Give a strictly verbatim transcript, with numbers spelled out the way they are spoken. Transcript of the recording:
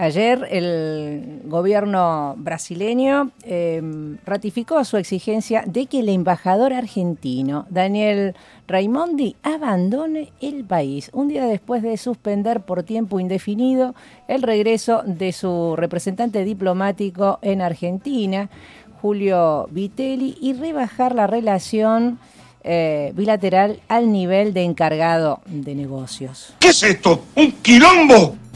Ayer el gobierno brasileño eh, ratificó su exigencia de que el embajador argentino, Daniel Raimondi, abandone el país, un día después de suspender por tiempo indefinido el regreso de su representante diplomático en Argentina, Julio Vitelli, y rebajar la relación eh, bilateral al nivel de encargado de negocios. ¿Qué es esto? ¿Un quilombo?